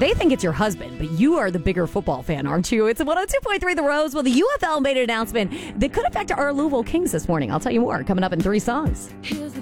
They think it's your husband, but you are the bigger football fan, aren't you? It's 102.3 The Rose. Well, the UFL made an announcement that could affect our Louisville Kings this morning. I'll tell you more coming up in 3 songs. Here's the